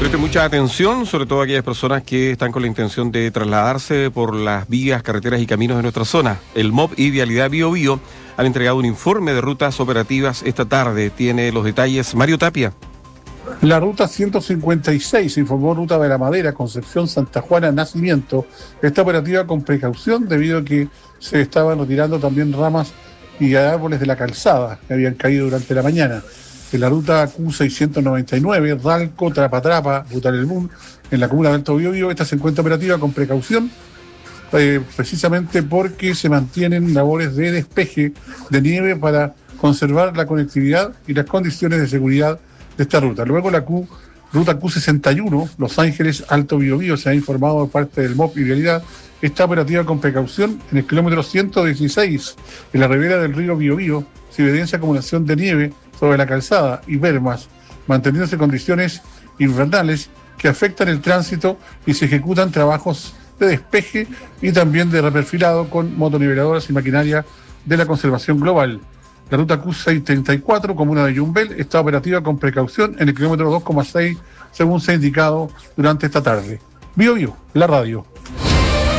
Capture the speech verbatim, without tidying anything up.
Preste mucha atención, sobre todo aquellas personas que están con la intención de trasladarse por las vías, carreteras y caminos de nuestra zona. El M O B y Vialidad Bío Bío han entregado un informe de rutas operativas esta tarde. Tiene los detalles Mario Tapia. La ruta ciento cincuenta y seis, informó Ruta de la Madera, Concepción, Santa Juana, Nacimiento, está operativa con precaución debido a que se estaban retirando también ramas y árboles de la calzada que habían caído durante la mañana. En la ruta Q seiscientos noventa y nueve, Ralco, Trapatrapa, Ruta del Mun, en la comuna de Alto Biobío, esta se encuentra operativa con precaución, eh, precisamente porque se mantienen labores de despeje de nieve para conservar la conectividad y las condiciones de seguridad de esta ruta. Luego la Q, ruta Q sesenta y uno, Los Ángeles, Alto Biobío, se ha informado por parte del M O B y Vialidad, está operativa con precaución en el kilómetro ciento dieciséis, en la ribera del río Biobío, se evidencia acumulación de nieve sobre la calzada y bermas, manteniéndose condiciones invernales que afectan el tránsito y se ejecutan trabajos de despeje y también de reperfilado con motoniveladoras y maquinaria de la conservación global. La ruta Q seiscientos treinta y cuatro, comuna de Yumbel, está operativa con precaución en el kilómetro dos coma seis, según se ha indicado durante esta tarde. Bio Bio, la radio.